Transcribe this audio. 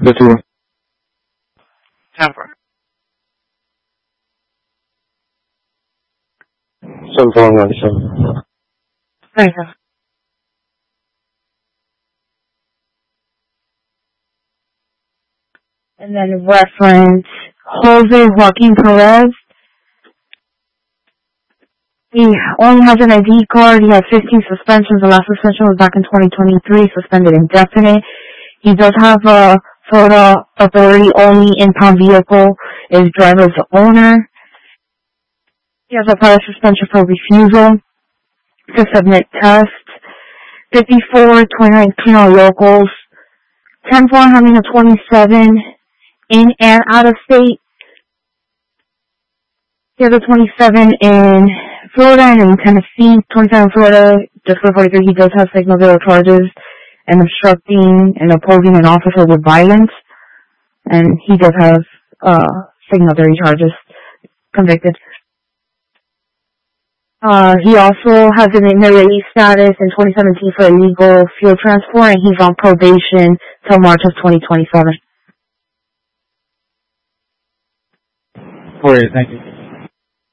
The two. Temper. Something like that. Thank you. And then reference Jose Joaquin Perez. He only has an ID card. He has 15 suspensions. The last suspension was back in 2023, suspended indefinite. He does have a Florida authority only impound vehicle, is driver's owner. He has a prior suspension for refusal to submit test. 54, 2019 on locals. 10 for having a 27 in and out of state. He has a 27 in Florida and in Tennessee. 27 in Florida, just for 43, he does have signal charges and obstructing and opposing an officer with violence. And he does have signatory charges convicted. He also has an in-release status in 2017 for illegal fuel transport, and he's on probation till March of 2027. Okay, thank you.